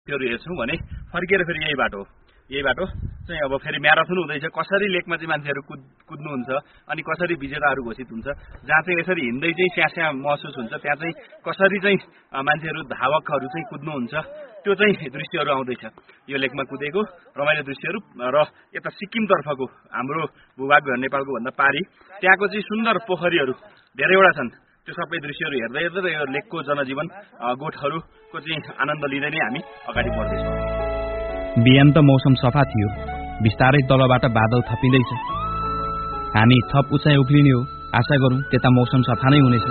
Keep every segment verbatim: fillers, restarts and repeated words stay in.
त्योहरू हेर्छौँ भने फर्केर फेरि यही बाटो यही बाटो चाहिँ अब फेरि म्याराथन हुँदैछ कसरी लेकमा चाहिँ मान्छेहरू कुद कुद्नुहुन्छ अनि कसरी विजेताहरू घोषित हुन्छ जहाँ चाहिँ यसरी हिँड्दै चाहिँ स्यास्या महसुस हुन्छ त्यहाँ चाहिँ कसरी चाहिँ मान्छेहरू धावकहरू चाहिँ कुद्नुहुन्छ त्यो चाहिँ दृश्यहरू आउँदैछ यो लेकमा कुदेको रमाइलो दृश्यहरू र यता सिक्किमतर्फको हाम्रो भूभाग नेपालको भन्दा पारी त्यहाँको चाहिँ सुन्दर पोखरीहरू धेरैवटा छन् त्यो सबै दृश्यहरू हेर्दै हेर्दै यो लेकको जनजीवन गोठहरूको चाहिँ आनन्द लिँदै नै हामी अगाडि बढ्दैछौँ। बिहान त मौसम सफा थियो, बिस्तारै तलबाट बादल थपिँदैछ। हामी थप उचाइ उक्लिने हो, आशा गरौँ त्यता मौसम सफा नै हुनेछ।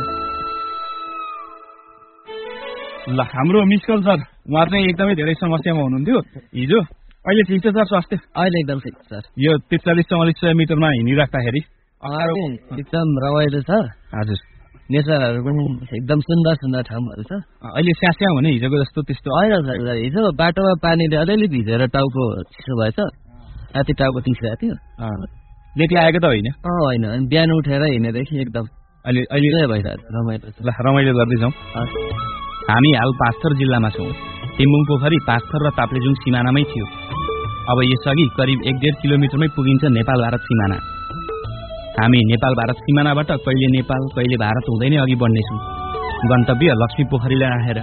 ल हाम्रो मिस्कल सर उहाँ चाहिँ एकदमै धेरै समस्यामा हुनुहुन्थ्यो हिजो, अहिले ठिक छ सर स्वास्थ्य? अहिले एकदम ठिक सर। यो त्रिचालिस चौवालिस सय मिटरमा हिँडिराख्दाखेरि एकदम रमाइलो छ। हजुर, नेचरहरू पनि एकदम सुन्दर सुन्दर ठाउँहरू छ। अहिले स्यास्या हुने हिजोको जस्तो त्यस्तो होइन सर, हिजो बाटोमा पानीले अलिअलि भिजेर टाउको चिसो भएछ, राति टाउको चिसो थियो। लेटी आएको त होइन? अँ होइन, बिहान उठेर हिँडेदेखि एकदम अहिले अहिले भइरहेको रमाइलो छ। ल रमाइलो गर्दैछौँ। हामी हाल पाँचथर जिल्लामा छौँ। टिम्बुङ पोखरी पाँचथर र ताप्लेजुङ सिमानामै थियो। अब यसअघि करिब एक डेढ किलोमिटरमै पुगिन्छ नेपाल भारत सिमाना। हामी नेपाल भारत सिमानाबाट कहिले नेपाल कहिले भारत हुँदै नै अघि बढ्नेछौँ, गन्तव्य लक्ष्मी पोखरीलाई राखेर।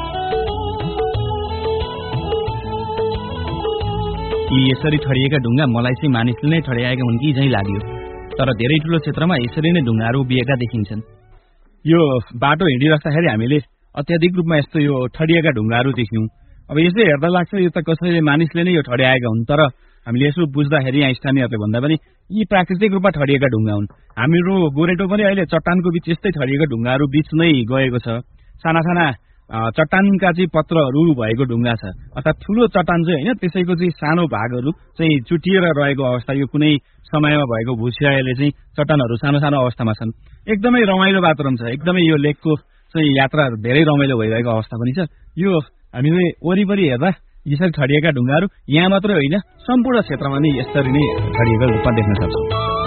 यी यसरी ठडिएका ढुङ्गा मलाई चाहिँ मानिसले नै ठड्याएका हुन् कि झैँ लाग्यो, तर धेरै ठुलो क्षेत्रमा यसरी नै ढुङ्गाहरू उभिएका देखिन्छन्। यो बाटो हिँडिराख्दाखेरि हामीले अत्याधिक रूपमा यस्तो यो ठडिएका ढुङ्गाहरू देख्यौँ। अब यसो हेर्दा लाग्छ यो त कसैले मानिसले नै यो ठड्याएका हुन्, तर हामीले यसो बुझ्दाखेरि यहाँ स्थानीयहरूले भन्दा पनि यी प्राकृतिक रूपमा ठडिएका ढुङ्गा हुन्। हाम्रो गोरेटो पनि अहिले चट्टानको बीच यस्तै ठडिएका ढुङ्गाहरू बीच नै गएको छ। साना साना चट्टानका चाहिँ पत्रहरू भएको ढुङ्गा छ, अर्थात् ठुलो चट्टान चाहिँ होइन, त्यसैको चाहिँ सानो भागहरू चाहिँ चुटिएर रहेको अवस्था। यो कुनै समयमा भएको भूस्याले चाहिँ चट्टानहरू सानो सानो अवस्थामा छन्। एकदमै रमाइलो वातावरण छ, एकदमै यो लेकको चाहिँ यात्रा धेरै रमाइलो भइरहेको अवस्था पनि छ। यो हामीले वरिपरि हेर्दा यसरी ठडिएका ढुङ्गाहरू यहाँ मात्रै होइन सम्पूर्ण क्षेत्रमा नै यसरी नै ठडिएको रूपमा देख्न सक्छौँ।